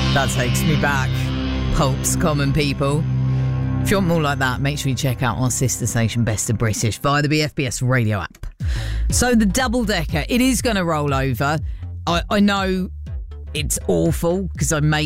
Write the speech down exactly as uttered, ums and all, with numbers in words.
That takes me back. Pulps, Common People. If you want more like that, make sure you check out our sister station, Best of British, via the B F B S radio app. So the double-decker, it is going to roll over. I, I know it's awful because I made